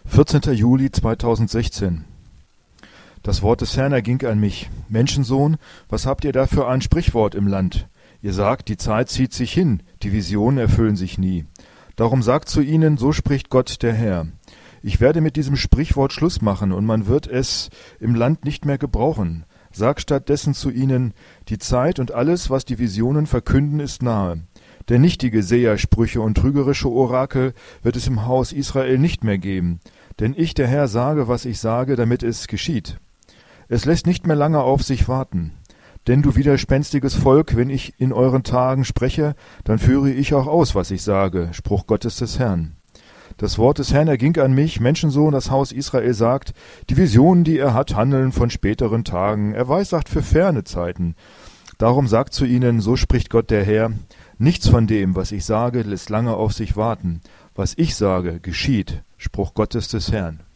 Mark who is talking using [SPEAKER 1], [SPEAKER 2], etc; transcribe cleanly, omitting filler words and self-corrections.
[SPEAKER 1] 14. Juli 2016. Das Wort des Herrn erging an mich. Menschensohn, was habt ihr da für ein Sprichwort im Land? Ihr sagt, die Zeit zieht sich hin, die Visionen erfüllen sich nie. Darum sagt zu ihnen, so spricht Gott der Herr. Ich werde mit diesem Sprichwort Schluss machen, und man wird es im Land nicht mehr gebrauchen. Sag stattdessen zu ihnen, die Zeit und alles, was die Visionen verkünden, ist nahe. Denn nichtige Sehersprüche und trügerische Orakel wird es im Haus Israel nicht mehr geben. Denn ich, der Herr, sage, was ich sage, damit es geschieht. Es lässt nicht mehr lange auf sich warten. Denn du widerspenstiges Volk, wenn ich in euren Tagen spreche, dann führe ich auch aus, was ich sage. Spruch Gottes des Herrn. Das Wort des Herrn erging an mich, Menschensohn, das Haus Israel sagt, die Visionen, die er hat, handeln von späteren Tagen. Er weissagt für ferne Zeiten. Darum sagt zu ihnen, so spricht Gott der Herr, nichts von dem, was ich sage, lässt lange auf sich warten. Was ich sage, geschieht. Spruch Gottes des Herrn.